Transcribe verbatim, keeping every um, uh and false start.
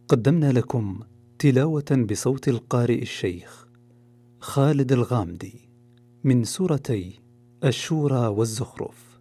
قدمنا لكم تلاوة بصوت القارئ الشيخ خالد الغامدي من سورتي الشورى والزخرف.